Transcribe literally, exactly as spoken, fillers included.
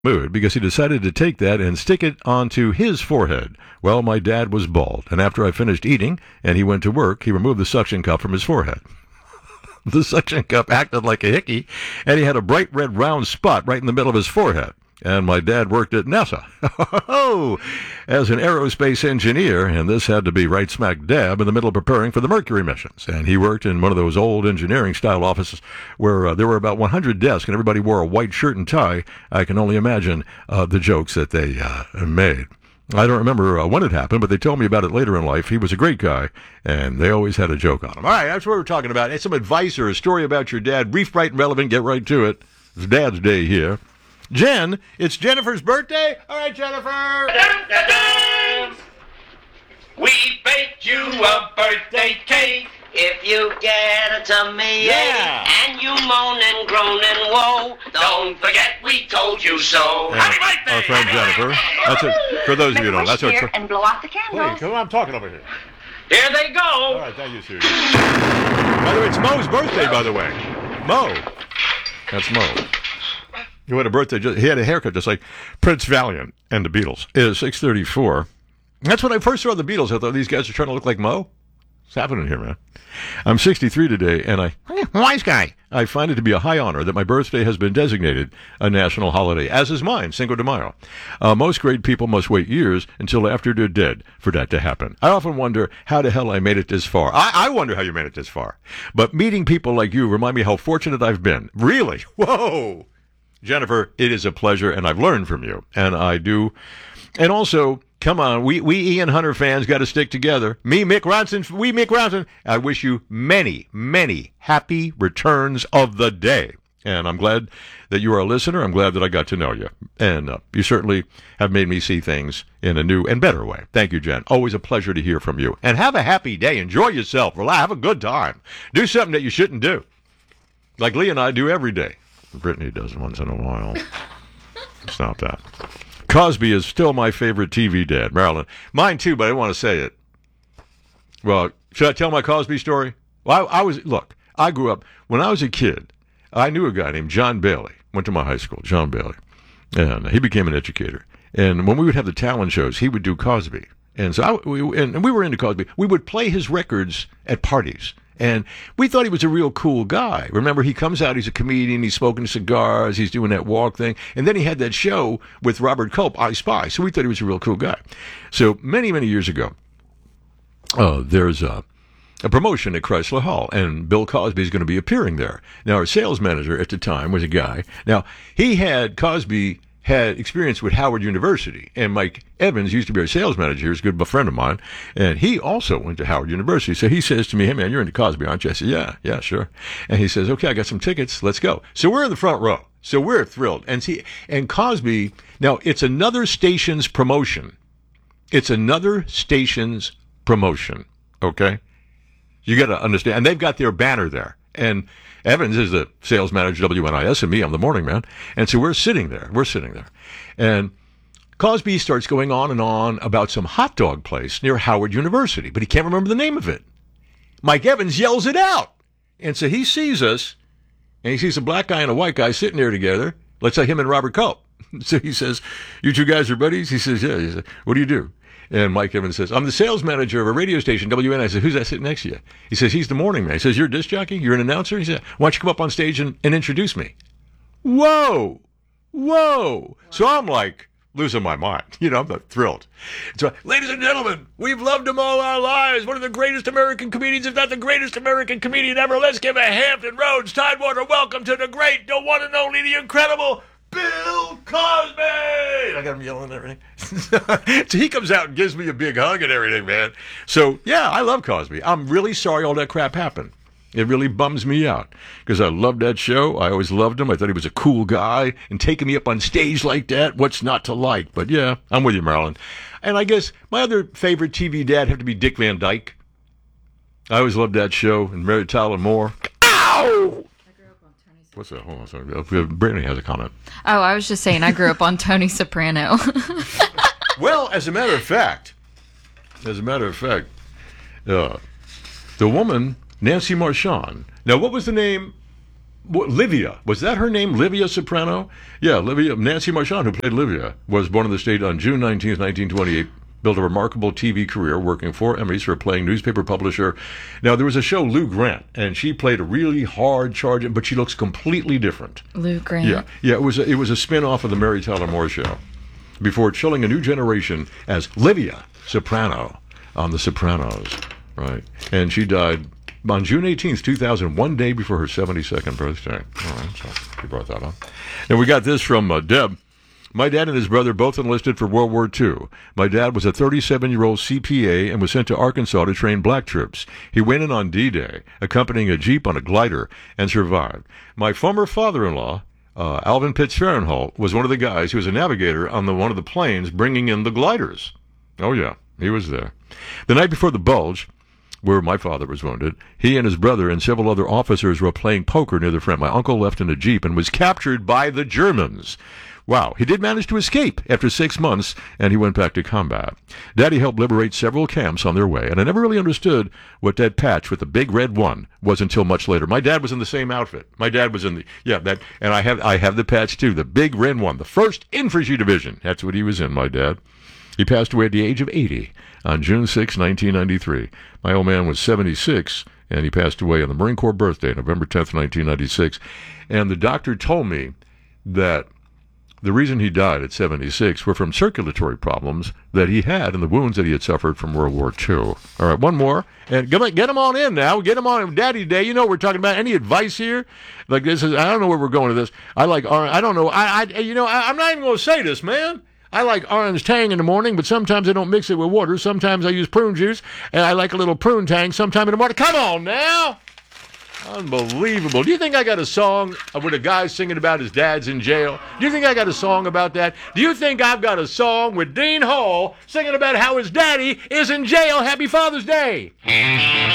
mood because he decided to take that and stick it onto his forehead. Well, my dad was bald, and after I finished eating and he went to work, he removed the suction cup from his forehead. The suction cup acted like a hickey, and he had a bright red round spot right in the middle of his forehead. And my dad worked at NASA as an aerospace engineer, and this had to be right smack dab in the middle of preparing for the Mercury missions. And he worked in one of those old engineering-style offices where uh, there were about one hundred desks, and everybody wore a white shirt and tie. I can only imagine uh, the jokes that they uh, made. I don't remember uh, when it happened, but they told me about it later in life. He was a great guy, and they always had a joke on him. All right, that's what we're talking about. It's some advice or a story about your dad. Brief, bright, and relevant. Get right to it. It's Dad's Day here. Jen, it's Jennifer's birthday. All right, Jennifer. Dun, dun, dun. We baked you a birthday cake. If you get it to me, Yeah. and you moan and groan and woe, don't forget we told you so. Yeah. Happy birthday! Our friend Jennifer. That's it. For those of you who don't, that's Wish our. here and blow out the candles. Wait, come on, I'm talking over here. Here they go. All right, thank you, Susie. By the way, it's Mo's birthday, by the way. Mo. That's Mo. He had a birthday. Just, he had a haircut just like Prince Valiant and the Beatles. It is six thirty-four. That's when I first saw the Beatles. I thought these guys are trying to look like Mo. What's happening here, man? I'm sixty-three today, and I, wise guy, I find it to be a high honor that my birthday has been designated a national holiday, as is mine, Cinco de Mayo. Uh, most great people must wait years until after they're dead for that to happen. I often wonder how the hell I made it this far. I, I wonder how you made it this far. But meeting people like you remind me how fortunate I've been. Really? Whoa! Jennifer, it is a pleasure, and I've learned from you, and I do. And also, come on, we, we Ian Hunter fans got to stick together. Me, Mick Ronson, we Mick Ronson. I wish you many, many happy returns of the day. And I'm glad that you are a listener. I'm glad that I got to know you. And uh, you certainly have made me see things in a new and better way. Thank you, Jen. Always a pleasure to hear from you. And have a happy day. Enjoy yourself. Relax. Have a good time. Do something that you shouldn't do. Like Lee and I do every day. Brittany does once in a while. It's not that. Cosby is still my favorite T V dad, Marilyn. Mine too, but I didn't want to say it. Well, should I tell my Cosby story? Well, I, I was, look, I grew up, when I was a kid, I knew a guy named John Bailey. Went to my high school, John Bailey. And he became an educator. And when we would have the talent shows, he would do Cosby. And so I, we, and we were into Cosby. We would play his records at parties. And we thought he was a real cool guy. Remember, he comes out, he's a comedian, he's smoking cigars, he's doing that walk thing. And then he had that show with Robert Culp, I Spy. So we thought he was a real cool guy. So many, many years ago, uh, there's a, a promotion at Chrysler Hall, and Bill Cosby is going to be appearing there. Now, our sales manager at the time was a guy. Now, he had, Cosby had experience with Howard University, and Mike Evans used to be our sales manager. He was a good friend of mine, and he also went to Howard University. So he says to me, hey, man, you're into Cosby, aren't you? I said, yeah, yeah, sure. And he says, okay, I got some tickets. Let's go. So we're in the front row. So we're thrilled. And see, and Cosby, now, it's another station's promotion. It's another station's promotion, okay? You got to understand. And they've got their banner there. And Evans is the sales manager, W N I S, and me, I'm the morning man. And so we're sitting there. We're sitting there. And Cosby starts going on and on about some hot dog place near Howard University, but he can't remember the name of it. Mike Evans yells it out. And so he sees us, and he sees a black guy and a white guy sitting there together. Let's say him and Robert Culp. So he says, you two guys are buddies? He says, yeah. He says, what do you do? And Mike Evans says, I'm the sales manager of a radio station, W N I. I said, who's that sitting next to you? He says, he's the morning man. He says, you're a disc jockey? You're an announcer? He said, why don't you come up on stage and, and introduce me? Whoa! Whoa! So I'm like, losing my mind. You know, I'm not thrilled. So, ladies and gentlemen, we've loved him all our lives. One of the greatest American comedians, if not the greatest American comedian ever. Let's give a Hampton Roads Tidewater welcome to the great, the one and only, the incredible Bill Cosby! I got him yelling and everything. So he comes out and gives me a big hug and everything, man. So, yeah, I love Cosby. I'm really sorry all that crap happened. It really bums me out because I loved that show. I always loved him. I thought he was a cool guy. And taking me up on stage like that, what's not to like? But, yeah, I'm with you, Marilyn. And I guess my other favorite T V dad had to be Dick Van Dyke. I always loved that show. And Mary Tyler Moore. Ow! What's that? Hold on, sorry. Brittany has a comment. Oh, I was just saying I grew up on Tony Soprano. Well, as a matter of fact, as a matter of fact, uh, the woman, Nancy Marchand. Now, what was the name what, Livia. Was that her name, Livia Soprano? Yeah, Livia. Nancy Marchand, who played Livia, was born in the state on June nineteenth, nineteen twenty-eight. Built a remarkable T V career working four Emmys for a playing newspaper publisher. Now, there was a show, Lou Grant, and she played a really hard charge, but she looks completely different. Lou Grant. Yeah, yeah. It was a, it was a spin-off of the Mary Tyler Moore Show before chilling a new generation as Livia Soprano on The Sopranos, right? And she died on June eighteenth, two thousand, one day before her seventy-second birthday. All right, so she brought that up. And we got this from uh, Deb. My dad and his brother both enlisted for World War Two. My dad was a thirty-seven-year-old C P A and was sent to Arkansas to train black troops. He went in on D-Day, accompanying a Jeep on a glider, and survived. My former father-in-law, uh, Alvin Pitts Fahrenholt, was one of the guys who was a navigator on the, one of the planes bringing in the gliders. Oh, yeah, he was there. The night before the Bulge, where my father was wounded, he and his brother and several other officers were playing poker near the front. My uncle left in a Jeep and was captured by the Germans. Wow, he did manage to escape after six months, and he went back to combat. Daddy helped liberate several camps on their way, and I never really understood what that patch with the big red one was until much later. My dad was in the same outfit. My dad was in the, yeah, that, and I have I have the patch too, the big red one, the first Infantry Division. That's what he was in, my dad. He passed away at the age of eighty on June sixth, nineteen ninety-three. My old man was seventy-six, and he passed away on the Marine Corps birthday, November tenth, nineteen ninety-six. And the doctor told me that the reason he died at seventy-six were from circulatory problems that he had and the wounds that he had suffered from World War Two. All right, one more. And get, get them on in now. Get them on. Daddy Day, you know what we're talking about. Any advice here? Like this is, I don't know where we're going to this. I like, I don't know. I, I you know, I, I'm not even going to say this, man. I like orange tang in the morning, but sometimes I don't mix it with water. Sometimes I use prune juice, and I like a little prune tang sometime in the morning. Come on now. Unbelievable. Do you think I got a song with a guy singing about his dad's in jail? Do you think I got a song about that? Do you think I've got a song with Dean Hall singing about how his daddy is in jail? Happy Father's Day.